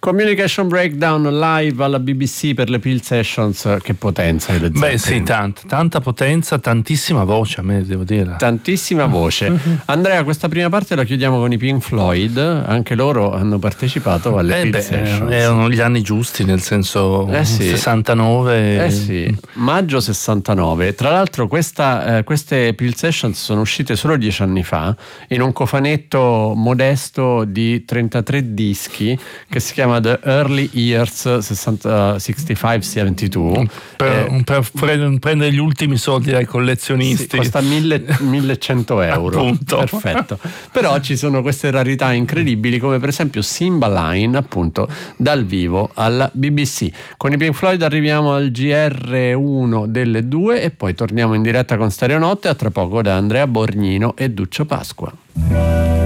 Communication Breakdown live alla BBC per le Peel Sessions. Che potenza le Beh sì, tanta potenza, tantissima voce, a me devo dire. Tantissima voce. Andrea, questa prima parte la chiudiamo con i Pink Floyd. Anche loro hanno partecipato alle Peel Sessions. Erano gli anni giusti, nel senso 69. Sì, maggio 69. Tra l'altro queste Peel Sessions sono uscite solo 10 anni fa in un cofanetto modesto di 33 dischi che si chiama The Early Years 65-72 per prendere gli ultimi soldi dai collezionisti. Sì, costa 1100 euro. Appunto. Perfetto. Però ci sono queste rarità incredibili, come per esempio Cymbaline, appunto dal vivo alla BBC. Con i Pink Floyd arriviamo al GR1 delle 2 e poi torniamo in diretta con Stereonotte, a tra poco da Andrea Borgnino e Duccio Pasqua.